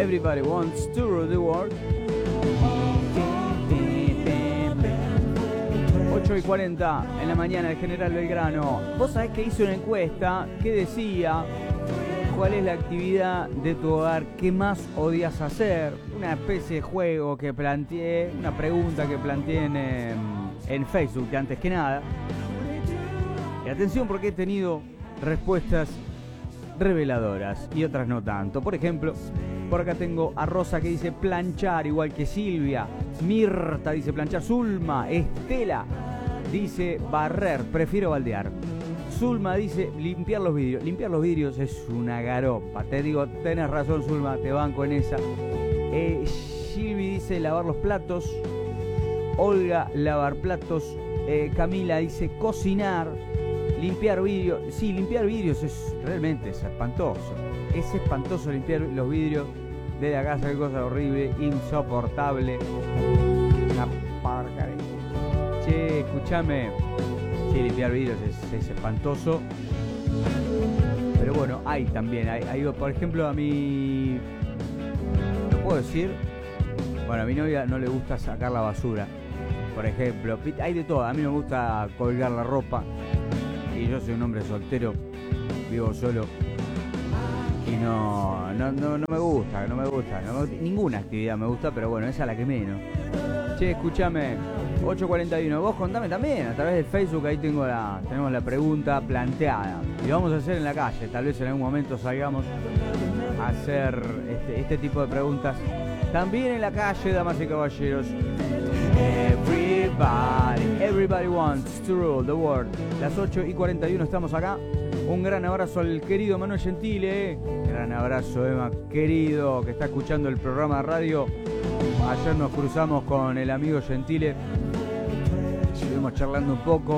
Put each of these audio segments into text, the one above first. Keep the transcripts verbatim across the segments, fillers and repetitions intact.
Everybody Wants to Rule the World. ocho y cuarenta en la mañana, el General Belgrano. Vos sabés que hice una encuesta que decía cuál es la actividad de tu hogar que más odias hacer. Una especie de juego que planteé, una pregunta que planteé en, en Facebook, que antes que nada. Y atención, porque he tenido respuestas reveladoras y otras no tanto. Por ejemplo, por acá tengo a Rosa que dice planchar, igual que Silvia. Mirta dice planchar. Zulma. Estela dice barrer, prefiero baldear. Zulma dice limpiar los vidrios. Limpiar los vidrios es una garopa. Te digo, tenés razón, Zulma, te banco en esa. Eh, Silvi dice lavar los platos. Olga, lavar platos. Eh, Camila dice cocinar. Limpiar vidrios. Sí, limpiar vidrios es realmente es espantoso. Es espantoso limpiar los vidrios. Desde acá sale cosa horrible, insoportable. Una porcaria. Che, escúchame. Sí, limpiar vidrios es, es espantoso. Pero bueno, hay también. Hay, hay, por ejemplo, a mí... ¿Lo puedo decir? Bueno, a mi novia no le gusta sacar la basura. Por ejemplo, hay de todo. A mí me gusta colgar la ropa. Y yo soy un hombre soltero. Vivo solo. Y no, no, no, no me gusta, no me gusta, no me gusta. Ninguna actividad me gusta, pero bueno, esa es la que menos. Che, escúchame, ocho cuarenta y uno, vos contame también, a través del Facebook, ahí tengo la, tenemos la pregunta planteada. Y lo vamos a hacer en la calle, tal vez en algún momento salgamos a hacer este, este tipo de preguntas. También en la calle, damas y caballeros. Everybody, everybody wants to rule the world. Las ocho y cuarenta y uno estamos acá. Un gran abrazo al querido Manuel Gentile. ¿eh? Gran abrazo, Emma, querido, que está escuchando el programa de radio. Ayer nos cruzamos con el amigo Gentile. Estuvimos charlando un poco.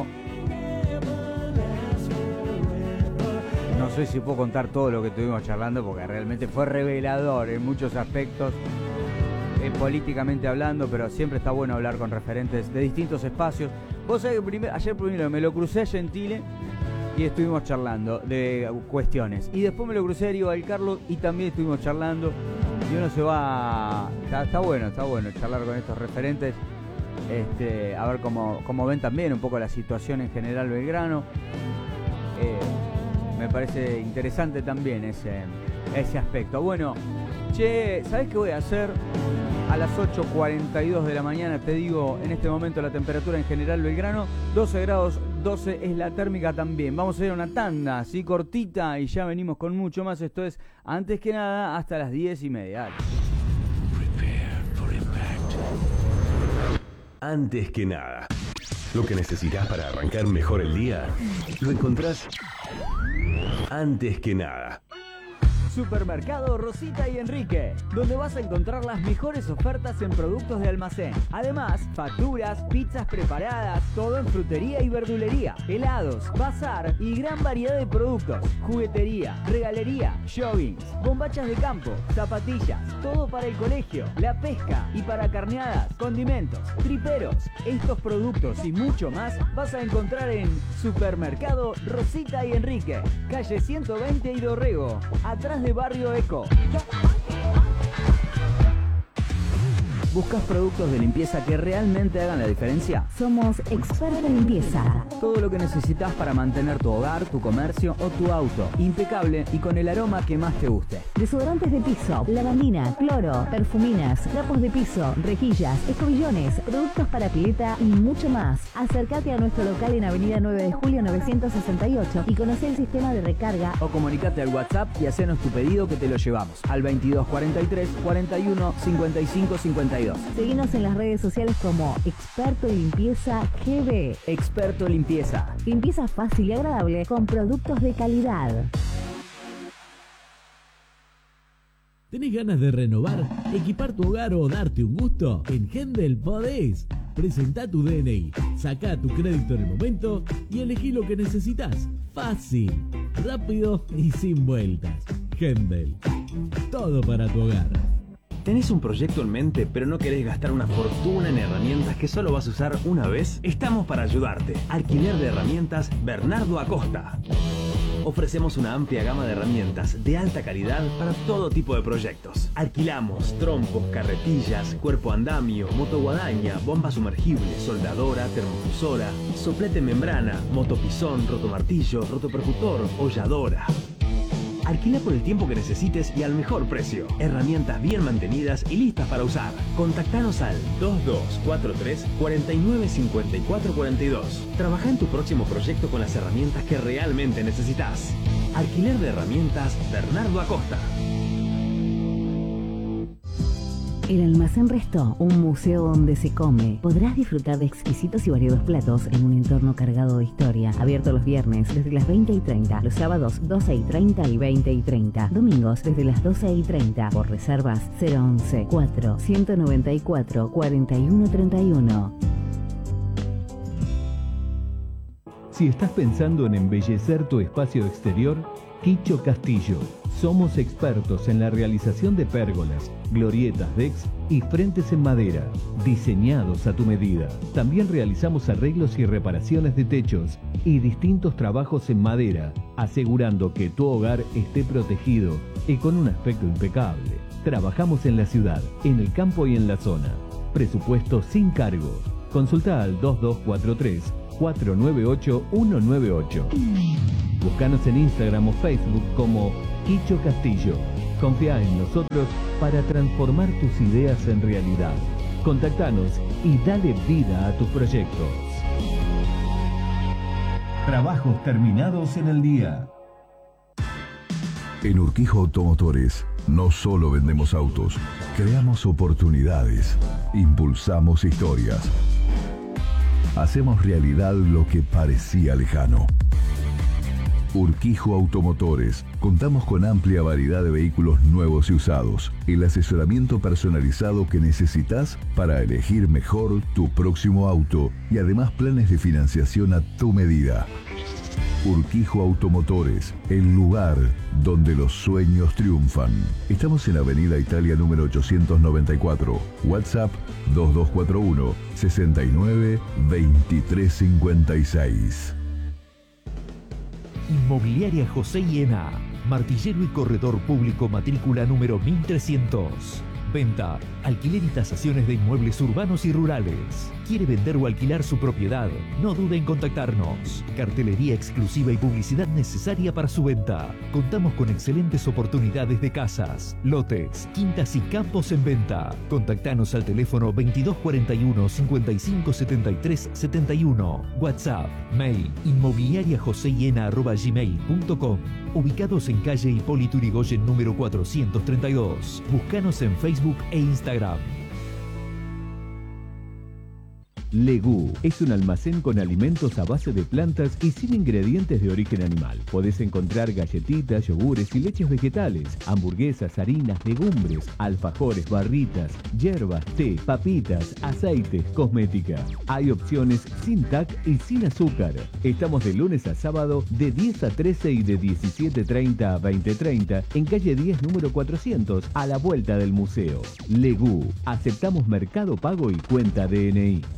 No sé si puedo contar todo lo que estuvimos charlando, porque realmente fue revelador en muchos aspectos. Eh, políticamente hablando, pero siempre está bueno hablar con referentes de distintos espacios. Vos sabés que primer, ayer primero me lo crucé a Gentile y estuvimos charlando de cuestiones. Y después me lo crucé a Darío Valcarlo y también estuvimos charlando. Y uno se va... Está, está bueno, está bueno charlar con estos referentes. Este, a ver cómo, cómo ven también un poco la situación en General Belgrano. Eh, me parece interesante también ese, ese aspecto. Bueno, che, ¿sabés qué voy a hacer? A las ocho cuarenta y dos de la mañana, te digo, en este momento la temperatura en General Belgrano, doce grados, doce es la térmica también. Vamos a ir a una tanda, así cortita, y ya venimos con mucho más. Esto es, antes que nada, hasta las diez y media. Antes que nada, lo que necesitas para arrancar mejor el día, lo encontrás antes que nada. Supermercado Rosita y Enrique, donde vas a encontrar las mejores ofertas en productos de almacén. Además, facturas, pizzas preparadas, todo en frutería y verdulería, helados, bazar y gran variedad de productos. Juguetería, regalería, joggings, bombachas de campo, zapatillas, todo para el colegio, la pesca y para carneadas, condimentos, triperos. Estos productos y mucho más vas a encontrar en Supermercado Rosita y Enrique, calle ciento veinte y Dorrego, atrás de Barrio Eco. ¿Buscas productos de limpieza que realmente hagan la diferencia? Somos Experto en Limpieza. Todo lo que necesitas para mantener tu hogar, tu comercio o tu auto impecable y con el aroma que más te guste. Desodorantes de piso, lavandina, cloro, perfuminas, trapos de piso, rejillas, escobillones, productos para pileta y mucho más. Acércate a nuestro local en Avenida nueve de julio novecientos sesenta y ocho y conoce el sistema de recarga. O comunicate al WhatsApp y hacenos tu pedido que te lo llevamos al veintidós cuarenta y tres cuarenta y uno cincuenta y cinco cincuenta y dos. Seguinos en las redes sociales como Experto en Limpieza G B. Experto en Limpieza. Limpieza fácil y agradable con productos de calidad. ¿Tenés ganas de renovar, equipar tu hogar o darte un gusto? En Hendel podés. Presentá tu D N I, sacá tu crédito en el momento y elegí lo que necesitas. Fácil, rápido y sin vueltas. Hendel. Todo para tu hogar. ¿Tenés un proyecto en mente pero no querés gastar una fortuna en herramientas que solo vas a usar una vez? Estamos para ayudarte. Alquiler de herramientas Bernardo Acosta. Ofrecemos una amplia gama de herramientas de alta calidad para todo tipo de proyectos. Alquilamos trompos, carretillas, cuerpo andamio, motoguadaña, bomba sumergible, soldadora, termofusora, soplete membrana, motopisón, rotomartillo, rotopercutor, holladora. Alquila por el tiempo que necesites y al mejor precio. Herramientas bien mantenidas y listas para usar. Contactanos al dos dos cuatro tres, cuatro nueve cinco cuatro cuatro dos. Trabaja en tu próximo proyecto con las herramientas que realmente necesitas. Alquiler de herramientas Bernardo Acosta. El Almacén Restó, un museo donde se come. Podrás disfrutar de exquisitos y variados platos en un entorno cargado de historia. Abierto los viernes desde las veinte y treinta, los sábados doce y treinta y veinte y treinta, domingos desde las doce y treinta. Por reservas cero once, cuatro, ciento noventa y cuatro, cuarenta y uno treinta y uno. Si estás pensando en embellecer tu espacio exterior, Quicho Castillo. Somos expertos en la realización de pérgolas, glorietas, decks y frentes en madera, diseñados a tu medida. También realizamos arreglos y reparaciones de techos y distintos trabajos en madera, asegurando que tu hogar esté protegido y con un aspecto impecable. Trabajamos en la ciudad, en el campo y en la zona. Presupuesto sin cargo. Consulta al dos dos cuatro tres, cuatro nueve ocho, uno nueve ocho. Búscanos en Instagram o Facebook como Quicho Castillo. Confía en nosotros para transformar tus ideas en realidad. Contactanos y dale vida a tus proyectos. Trabajos terminados en el día. En Urquijo Automotores no solo vendemos autos, creamos oportunidades, impulsamos historias. Hacemos realidad lo que parecía lejano. Urquijo Automotores. Contamos con amplia variedad de vehículos nuevos y usados. El asesoramiento personalizado que necesitas para elegir mejor tu próximo auto y además planes de financiación a tu medida. Urquijo Automotores, el lugar donde los sueños triunfan. Estamos en Avenida Italia número ochocientos noventa y cuatro. WhatsApp dos dos cuatro uno, sesenta y nueve, veintitrés cincuenta y seis. Inmobiliaria José Hiena, martillero y corredor público, matrícula número mil trescientos. Venta, alquiler y tasaciones de inmuebles urbanos y rurales. ¿Quiere vender o alquilar su propiedad? No dude en contactarnos. Cartelería exclusiva y publicidad necesaria para su venta. Contamos con excelentes oportunidades de casas, lotes, quintas y campos en venta. Contactanos al teléfono veintidós cuarenta y uno, cincuenta y cinco setenta y tres setenta y uno. WhatsApp, mail, inmobiliariajosehiena arroba gmail punto com. Ubicados en calle Hipólito Yrigoyen número cuatrocientos treinta y dos. Búscanos en Facebook e Instagram. Legú es un almacén con alimentos a base de plantas y sin ingredientes de origen animal. Podés encontrar galletitas, yogures y leches vegetales, hamburguesas, harinas, legumbres, alfajores, barritas, hierbas, té, papitas, aceites, cosmética. Hay opciones sin T A C y sin azúcar. Estamos de lunes a sábado de diez a trece y de diecisiete treinta a veinte treinta en calle diez número cuatrocientos a la vuelta del museo. Legú. Aceptamos Mercado Pago y cuenta D N I.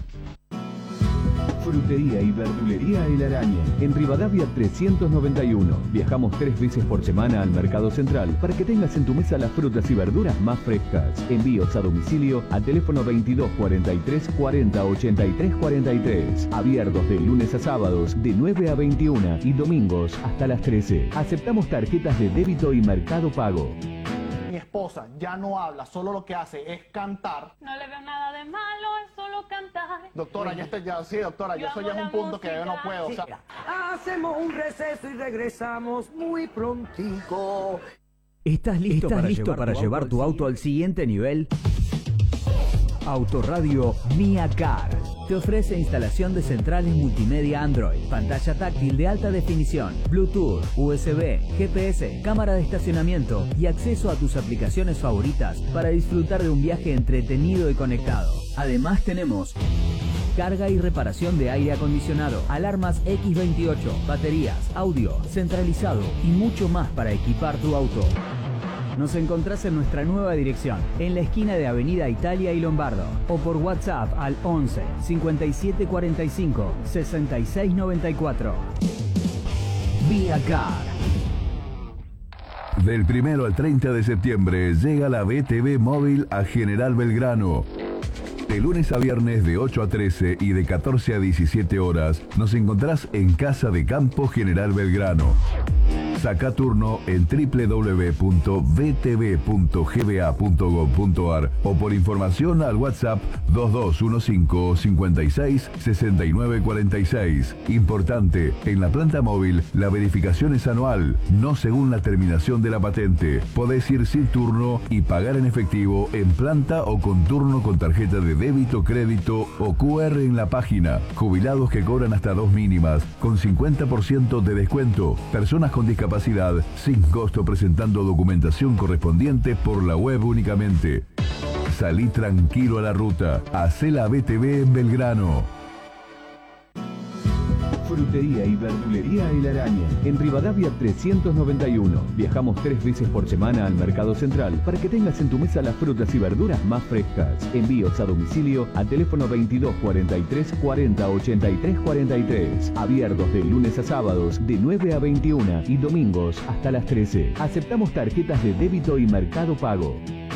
Frutería y verdulería El Araña, en Rivadavia trescientos noventa y uno. Viajamos tres veces por semana al Mercado Central para que tengas en tu mesa las frutas y verduras más frescas. Envíos a domicilio al teléfono veintidós cuarenta y tres, cuarenta, ochenta y tres cuarenta y tres. Abiertos de lunes a sábados de nueve a veintiuna y domingos hasta las trece. Aceptamos tarjetas de débito y Mercado Pago. Mi esposa ya no habla, solo lo que hace es cantar. No le veo nada de malo, es solo cantar. Doctora, ya está, ya, sí, doctora, yo, yo eso ya es un punto música. Que yo no puedo. Sí, o sea. Hacemos un receso y regresamos muy prontico. ¿Estás listo, ¿Estás para, listo llevar para llevar tu auto al siguiente nivel? Autoradio Mia Car te ofrece instalación de centrales multimedia Android, pantalla táctil de alta definición, Bluetooth, U S B, G P S, cámara de estacionamiento y acceso a tus aplicaciones favoritas para disfrutar de un viaje entretenido y conectado. Además tenemos carga y reparación de aire acondicionado, alarmas equis veintiocho, baterías, audio, centralizado y mucho más para equipar tu auto. Nos encontrás en nuestra nueva dirección, en la esquina de Avenida Italia y Lombardo, o por WhatsApp al once, cincuenta y siete cuarenta y cinco, sesenta y seis noventa y cuatro. Vía Car. Del primero al treinta de septiembre llega la B T V móvil a General Belgrano. De lunes a viernes de ocho a trece y de catorce a diecisiete horas nos encontrás en Casa de Campo General Belgrano. Saca turno en doble u doble u doble u punto b t v punto g b a punto gob punto a r o por información al WhatsApp dos dos uno cinco, cinco seis, seis nueve cuatro seis. Importante, en la planta móvil la verificación es anual, no según la terminación de la patente. Podés ir sin turno y pagar en efectivo en planta o con turno con tarjeta de débito, crédito o Q R en la página. Jubilados que cobran hasta dos mínimas, con cincuenta por ciento de descuento. Personas con discapacidad sin costo presentando documentación correspondiente por la web únicamente. Salí tranquilo a la ruta. Hacé la B T V en Belgrano. Frutería y verdulería El Araña, en Rivadavia trescientos noventa y uno. Viajamos tres veces por semana al Mercado Central para que tengas en tu mesa las frutas y verduras más frescas. Envíos a domicilio al teléfono veintidós cuarenta y tres cuarenta ochenta y tres cuarenta y tres. Abiertos de lunes a sábados de nueve a veintiuna y domingos hasta las trece. Aceptamos tarjetas de débito y Mercado Pago.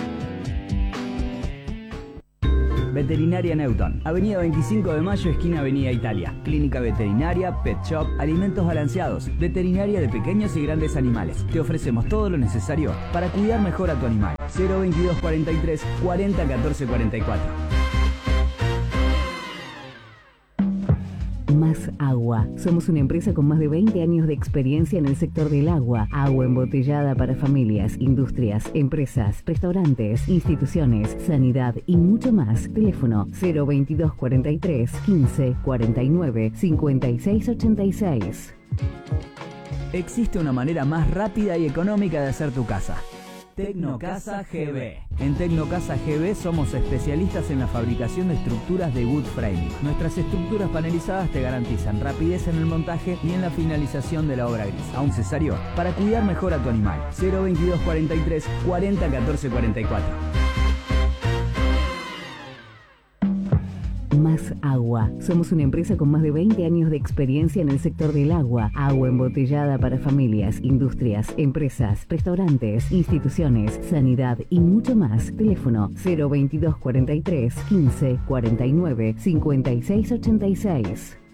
Veterinaria Newton, Avenida veinticinco de Mayo, esquina Avenida Italia. Clínica veterinaria, pet shop, alimentos balanceados, veterinaria de pequeños y grandes animales. Te ofrecemos todo lo necesario para cuidar mejor a tu animal. cero veintidós cuarenta y tres cuarenta catorce cuarenta y cuatro. Más Agua. Somos una empresa con más de veinte años de experiencia en el sector del agua. Agua embotellada para familias, industrias, empresas, restaurantes, instituciones, sanidad y mucho más. Teléfono cero veintidós cuarenta y tres quince cuarenta y nueve cincuenta y seis ochenta y seis. Existe una manera más rápida y económica de hacer tu casa. Tecnocasa G B. En Tecnocasa G B somos especialistas en la fabricación de estructuras de wood framing. Nuestras estructuras panelizadas te garantizan rapidez en el montaje y en la finalización de la obra gris. A un cesario, para cuidar mejor a tu animal. cero veintidós cuarenta y tres cuarenta catorce cuarenta y cuatro. Más Agua. Somos una empresa con más de veinte años de experiencia en el sector del agua. Agua embotellada para familias, industrias, empresas, restaurantes, instituciones, sanidad y mucho más. Teléfono cero veintidós cuarenta y tres quince cuarenta y nueve cincuenta y seis ochenta y seis.